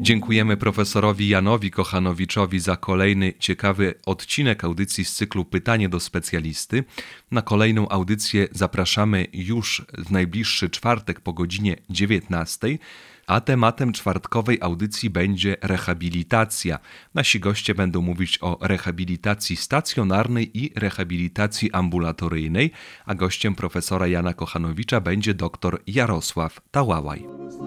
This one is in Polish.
Dziękujemy profesorowi Janowi Kochanowiczowi za kolejny ciekawy odcinek audycji z cyklu Pytanie do specjalisty. Na kolejną audycję zapraszamy już w najbliższy czwartek po godzinie 19:00, a tematem czwartkowej audycji będzie rehabilitacja. Nasi goście będą mówić o rehabilitacji stacjonarnej i rehabilitacji ambulatoryjnej, a gościem profesora Jana Kochanowicza będzie dr Jarosław Tałałaj.